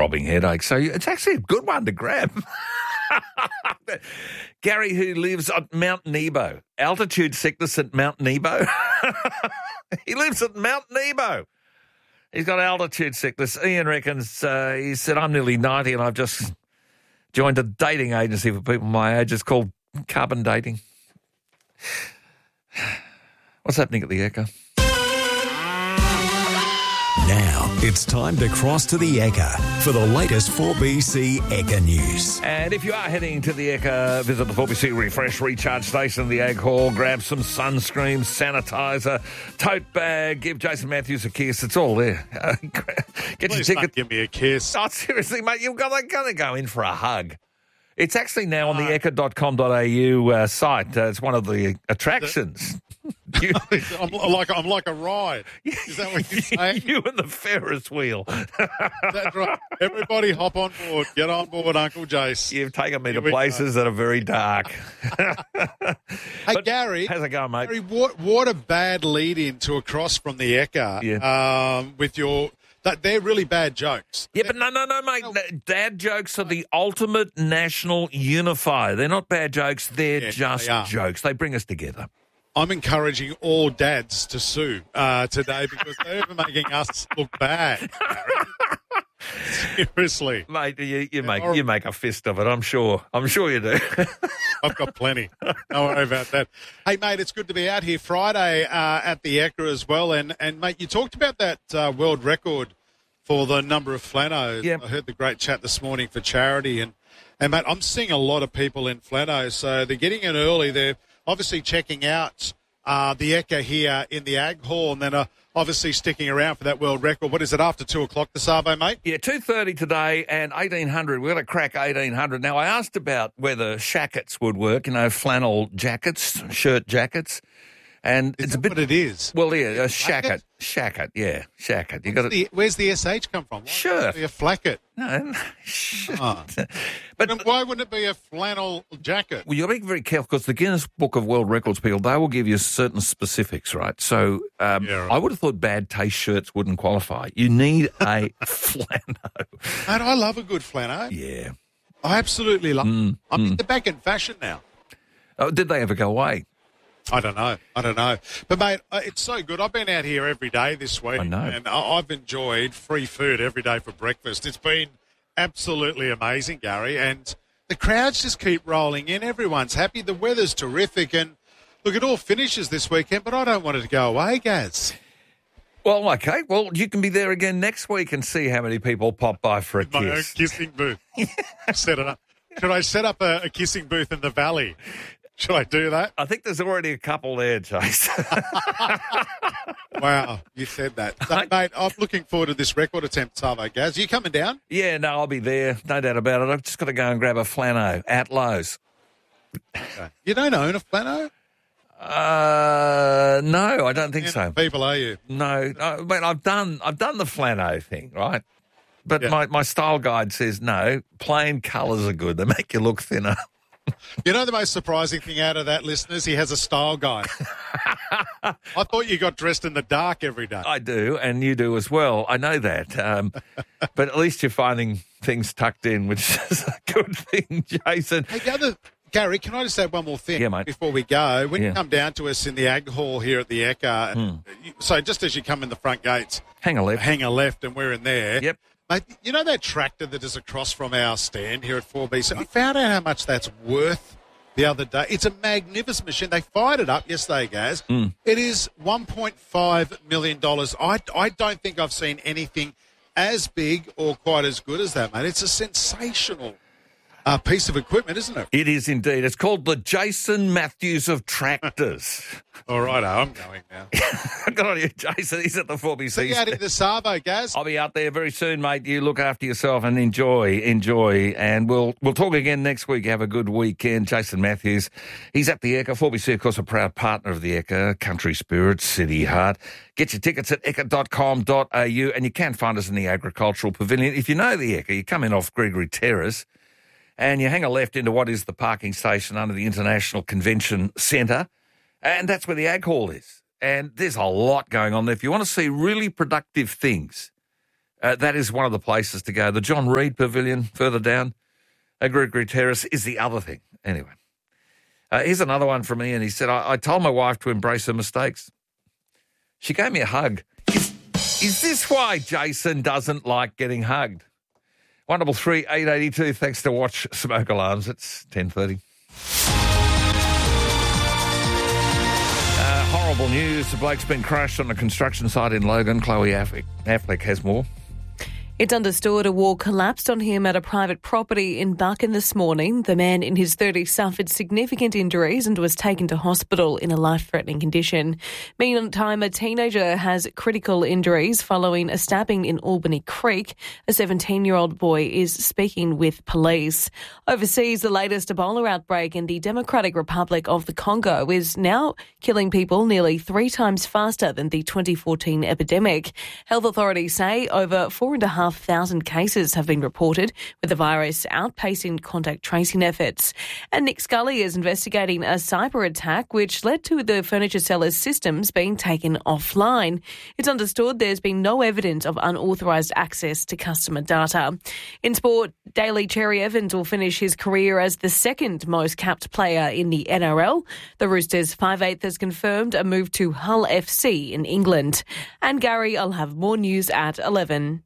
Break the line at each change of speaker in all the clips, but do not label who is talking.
throbbing headache. So it's actually a good one to grab. Gary, who lives at Mount Nebo, altitude sickness at Mount Nebo. He lives at Mount Nebo. He's got altitude sickness. Ian reckons, he said, I'm nearly 90 and I've just joined a dating agency for people my age. It's called Carbon Dating. What's happening at the Ekka?
Now it's time to cross to the Ekka for the latest 4BC Ekka news.
And if you are heading to the Ekka, visit the 4BC Refresh Recharge Station in the Ag Hall, grab some sunscreen, sanitizer, tote bag, give Jason Matthews a kiss. It's all there. Get
Please
your
don't
ticket.
give me a kiss.
Oh, seriously, mate, you've got to go in for a hug. It's actually now on the ekka.com.au site. It's one of the attractions.
I'm like a ride. Is that what you're saying?
You and the Ferris wheel.
That's right. Everybody hop on board. Get on board, Uncle Jace.
You've taken me
Here
to
we
places that are very dark.
Hey, Gary.
How's it going, mate?
Gary, what a bad lead-in to across from the Ekka with your... They're really bad jokes.
Yeah, but no, mate. Dad jokes are the ultimate national unifier. They're not bad jokes. They're just jokes. They bring us together.
I'm encouraging all dads to sue today because they're making us look bad. Seriously.
Mate, you make a fist of it, I'm sure. I'm sure you do.
I've got plenty. Don't worry about that. Hey, mate, it's good to be out here Friday at the Ekka as well. And mate, you talked about that world record for the number of flanos.
Yep.
I heard the great chat this morning for charity. And mate, I'm seeing a lot of people in flanos. So they're getting in early. They're obviously checking out the Ekka here in the Ag Hall and then obviously sticking around for that world record. What is it, after 2 o'clock this Arvo, mate?
Yeah, 2:30 today and 1800. We're going to crack 1800. Now, I asked about whether shackets would work, flannel jackets, shirt jackets. And
Is
it's
that
a bit
what it is?
Well, yeah, a shacket. Shacket, yeah, shacket. You got it.
Where's the SH come from? Why
Shirt.
wouldn't it be a flacket?
No, shirt.
Oh.
But
And why wouldn't it be a flannel jacket?
well, you're being very careful because the Guinness Book of World Records people, they will give you certain specifics, right? So
right.
I would have thought bad taste shirts wouldn't qualify. You need a flannel.
Mate, I love a good flannel.
Yeah.
I absolutely love it. I mean, they're back in fashion now.
Oh, did they ever go away?
I don't know. But, mate, it's so good. I've been out here every day this week.
I know.
And I've enjoyed free food every day for breakfast. It's been absolutely amazing, Gary. And the crowds just keep rolling in. Everyone's happy. The weather's terrific. And, look, it all finishes this weekend, but I don't want it to go away, Gaz.
Well, okay. Well, you can be there again next week and see how many people pop by for a
My own
kiss.
kissing booth. Set it up. Should I set up a kissing booth in the valley? Should I do that?
I think there's already a couple there, Chase.
Wow, you said that. So, mate, I'm looking forward to this record attempt, Savo Gaz. Are you coming down?
Yeah, no, I'll be there. No doubt about it. I've just got to go and grab a flano at Lowe's.
Okay. You don't own a flannel?
No, I don't think so.
People, are you?
No, but I've done the flano thing, right? But my style guide says no, plain colours are good. They make you look thinner.
You know the most surprising thing out of that, listeners? He has a style guide. I thought you got dressed in the dark every day.
I do, and you do as well. I know that. But at least you're finding things tucked in, which is a good thing, Jason.
Hey, Gary, can I just add one more thing
before
we go? When you come down to us in the Ag Hall here at the Ekka, so just as you come in the front gates,
hang a left,
and we're in there.
Yep.
Mate, you know that tractor that is across from our stand here at 4BC? I found out how much that's worth the other day. It's a magnificent machine. They fired it up yesterday, Gaz. It is $1.5 million. I don't think I've seen anything as big or quite as good as that, mate. It's a sensational piece of equipment, isn't it?
It is indeed. It's called the Jason Matthews of tractors.
All right, I'm going now.
Good on you, Jason. He's at the 4BC.
See you out in the Savo, Gaz.
I'll be out there very soon, mate. You look after yourself and enjoy. And we'll talk again next week. Have a good weekend. Jason Matthews, he's at the Ekka. 4BC, of course, a proud partner of the Ekka, Country Spirit, City Heart. Get your tickets at ekka.com.au, and you can find us in the Agricultural Pavilion. If you know the Ekka, you come in off Gregory Terrace, and you hang a left into what is the parking station under the International Convention Centre, and that's where the Ag Hall is. And there's a lot going on there. If you want to see really productive things, That is one of the places to go. The John Reid Pavilion further down, Gregory Terrace, is the other thing. Anyway, here's another one from Ian. He said, I told my wife to embrace her mistakes. She gave me a hug. Is this why Jason doesn't like getting hugged? 133 882. Thanks to Watch Smoke Alarms. It's 10:30. Horrible news. The bloke's been crushed on a construction site in Logan. Chloe Affleck has more.
It's understood a wall collapsed on him at a private property in Buchan this morning. The man in his 30s suffered significant injuries and was taken to hospital in a life-threatening condition. Meantime, a teenager has critical injuries following a stabbing in Albany Creek. A 17-year-old boy is speaking with police. Overseas, the latest Ebola outbreak in the Democratic Republic of the Congo is now killing people nearly 3 times faster than the 2014 epidemic. Health authorities say over 4,500 cases have been reported, with the virus outpacing contact tracing efforts. And Nick Scully is investigating a cyber attack which led to the furniture seller's systems being taken offline. It's understood there's been no evidence of unauthorised access to customer data. In sport, Daly Cherry Evans will finish his career as the second most capped player in the NRL. The Roosters' 5/8 has confirmed a move to Hull FC in England. And Gary, I'll have more news at 11.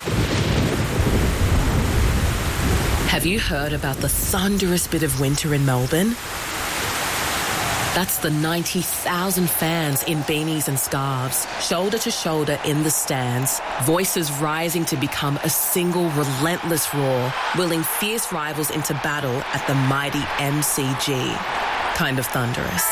Have you heard about the thunderous bit of winter in Melbourne? That's the 90,000 fans in beanies and scarves, shoulder to shoulder in the stands, voices rising to become a single relentless roar, willing fierce rivals into battle at the mighty MCG. Kind of thunderous.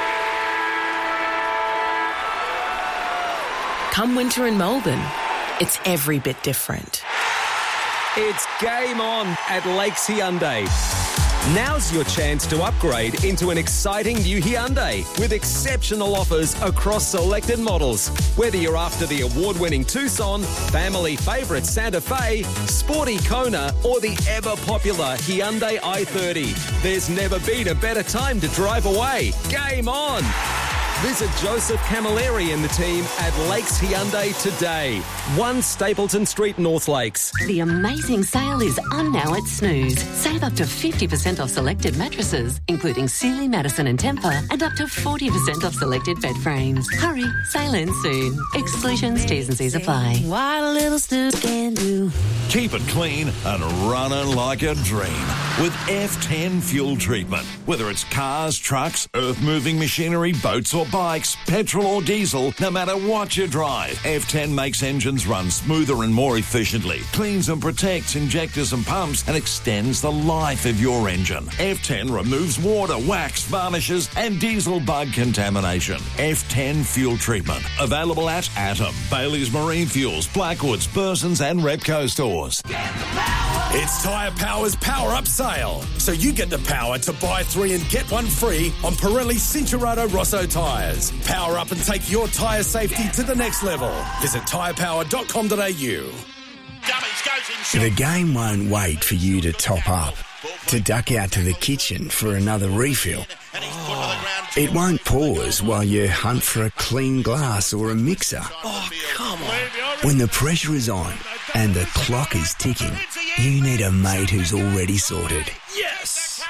Come winter in Melbourne, it's every bit different.
It's game on at Lakes Hyundai. Now's your chance to upgrade into an exciting new Hyundai with exceptional offers across selected models. Whether you're after the award-winning Tucson, family favourite Santa Fe, sporty Kona, or the ever-popular Hyundai i30, there's never been a better time to drive away. Game on! Visit Joseph Camilleri and the team at Lakes Hyundai today. 1 Stapleton Street, North Lakes.
The amazing sale is on now at Snooze. Save up to 50% off selected mattresses, including Sealy, Madison and Tempur, and up to 40% off selected bed frames. Hurry, sale ends soon. Exclusions, T's and C's apply.
What a little Snooze can do.
Keep it clean and running like a dream with F10 fuel treatment. Whether it's cars, trucks, earth-moving machinery, boats or bikes, petrol or diesel, no matter what you drive, F10 makes engines run smoother and more efficiently, cleans and protects injectors and pumps, and extends the life of your engine. F10 removes water, wax, varnishes, and diesel bug contamination. F10 fuel treatment. Available at Atom, Bailey's Marine Fuels, Blackwoods, Burson's and Repco stores.
It's Tyre Power's Power Up Sale. So you get the power to buy 3 and get 1 free on Pirelli Cincherato Rosso tyres. Power up and take your tyre safety to the next level. Visit tyrepower.com.au.
The game won't wait for you to top up, to duck out to the kitchen for another refill. It won't pause while you hunt for a clean glass or a mixer.
Oh, come on.
When the pressure is on and the clock is ticking, you need a mate who's already sorted.
Yes!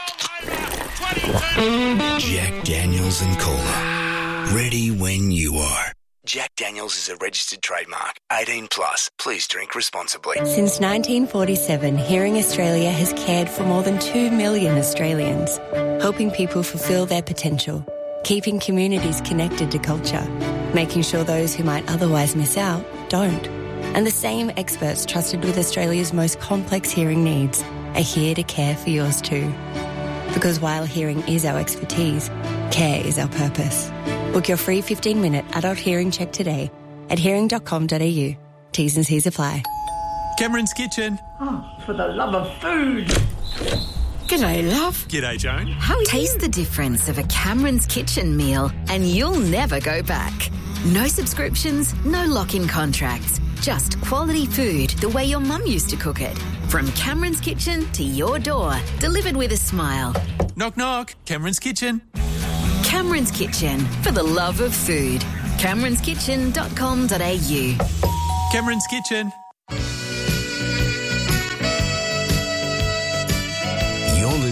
Jack Daniels and Cola. Ready when you are. Jack Daniels is a registered trademark. 18 plus. Please drink responsibly.
Since 1947, Hearing Australia has cared for more than 2 million Australians, helping people fulfil their potential, keeping communities connected to culture, making sure those who might otherwise miss out don't. And the same experts trusted with Australia's most complex hearing needs are here to care for yours too. Because while hearing is our expertise, care is our purpose. Book your free 15-minute adult hearing check today at hearing.com.au. T's and C's apply.
Cameron's Kitchen.
Oh, for the love of food.
G'day, love.
G'day, Joan.
Taste the difference of a Cameron's Kitchen meal and you'll never go back. No subscriptions, no lock-in contracts. Just quality food the way your mum used to cook it. From Cameron's Kitchen to your door, delivered with a smile.
Knock, knock. Cameron's Kitchen.
Cameron's Kitchen, for the love of food. CameronsKitchen.com.au.
Cameron's Kitchen.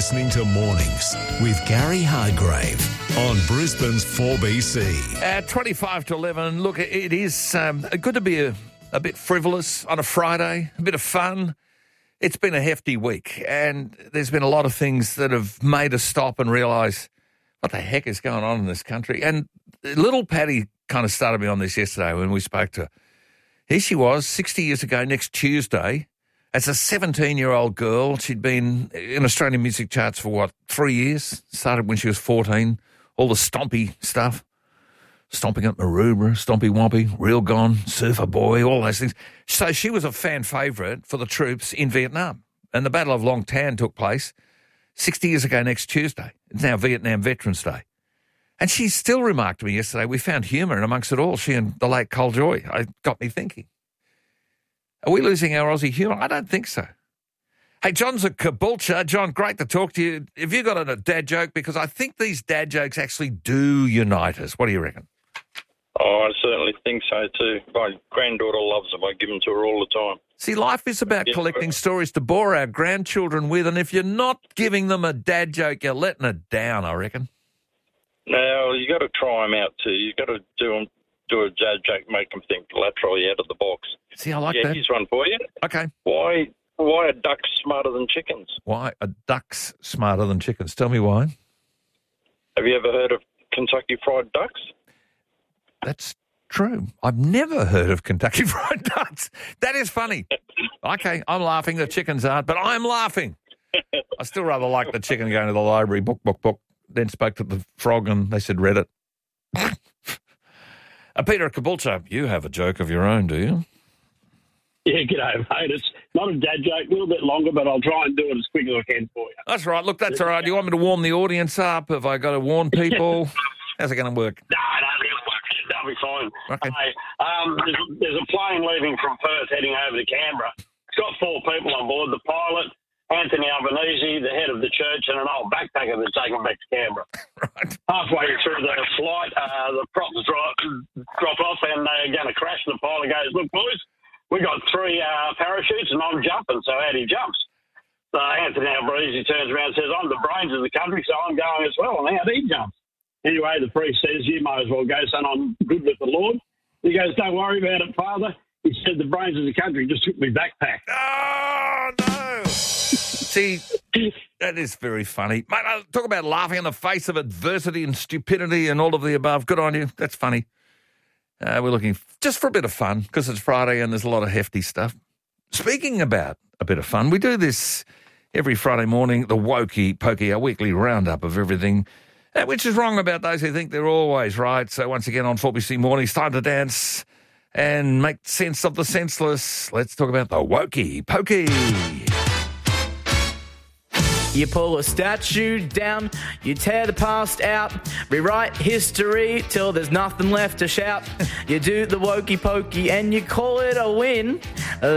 listening to Mornings with Gary Hargrave on Brisbane's 4BC.
At 25 to 11, look, it is good to be a bit frivolous on a Friday, a bit of fun. It's been a hefty week, and there's been a lot of things that have made us stop and realise what the heck is going on in this country. And little Patty kind of started me on this yesterday when we spoke to her. Here she was, 60 years ago, next Tuesday, as a 17-year-old girl. She'd been in Australian music charts for, 3 years? Started when she was 14. All the stompy stuff. Stomping at Maroubra, Stompy Wompy, Real Gone, Surfer Boy, all those things. So she was a fan favourite for the troops in Vietnam. And the Battle of Long Tan took place 60 years ago next Tuesday. It's now Vietnam Veterans Day. And she still remarked to me yesterday, we found humour in amongst it all, she and the late Col Joy. It got me thinking. Are we losing our Aussie humour? I don't think so. Hey, John's at Caboolture. John, great to talk to you. Have you got a dad joke? Because I think these dad jokes actually do unite us. What do you reckon?
Oh, I certainly think so too. My granddaughter loves them. I give them to her all the time.
See, life is about collecting stories to bore our grandchildren with, and if you're not giving them a dad joke, you're letting it down, I reckon.
Now, you got to try them out too. You got to do a dad joke, make them think laterally out of the box.
See, I like that.
Here's one for you.
Okay.
Why are ducks smarter than chickens?
Why are ducks smarter than chickens? Tell me why.
Have you ever heard of Kentucky Fried Ducks?
That's true. I've never heard of Kentucky Fried Ducks. That is funny. Okay, I'm laughing. The chickens aren't, but I'm laughing. I still rather like the chicken going to the library, book. Then spoke to the frog and they said, read it. Peter at Caboolture, you have a joke of your own, do you?
Yeah, g'day, mate. It's not a dad joke, a little bit longer, but I'll try and do it as quick as I can for you.
That's right. Look, that's all right. Do you want me to warm the audience up? Have I got to warn people? How's it going to work?
No, it'll work. That'll be fine.
Okay.
There's a plane leaving from Perth heading over to Canberra. It's got 4 people on board, the pilot, Anthony Albanese, the head of the church, and an old backpacker that's taken back to Canberra.
Right.
Halfway through the flight, the props drop off and they're going to crash. The pilot goes, look, boys, we got 3 parachutes and I'm jumping, so out he jumps. So Anthony Albanese turns around and says, I'm the brains of the country, so I'm going as well, and out he jumps. Anyway, the priest says, you might as well go, son, I'm good with the Lord. He goes, don't worry about it, Father. He said, the brains of the country just took me backpack.
Oh, no. See, that is very funny. Mate, talk about laughing in the face of adversity and stupidity and all of the above. Good on you. That's funny. We're looking just for a bit of fun because it's Friday and there's a lot of hefty stuff. Speaking about a bit of fun, we do this every Friday morning, the Wokey Pokey, our weekly roundup of everything, which is wrong about those who think they're always right. So once again on 4BC Mornings, time to dance and make sense of the senseless. Let's talk about the Wokey Pokey.
You pull a statue down, you tear the past out, rewrite history till there's nothing left to shout. You do the wokey pokey and you call it a win.